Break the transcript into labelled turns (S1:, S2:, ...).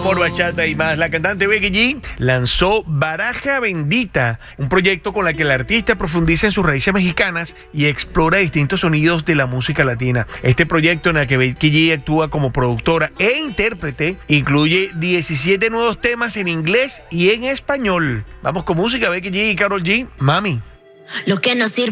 S1: amor, bachata y más. La cantante Becky G lanzó Baraja Bendita, un proyecto con el que el artista profundiza en sus raíces mexicanas y explora distintos sonidos de la música latina. Este proyecto, en el que Becky G actúa como productora e intérprete, incluye 17 nuevos temas en inglés y en español. Vamos con música, Becky G y Karol G. Mami.
S2: Lo que no sirve